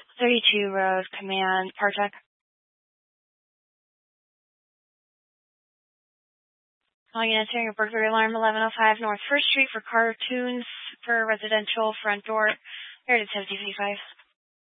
32 Rose, Command, Parcheck. Calling and answering a burglary alarm, 1105 North 1st Street for cartoons for residential front door. Here it is, 7055.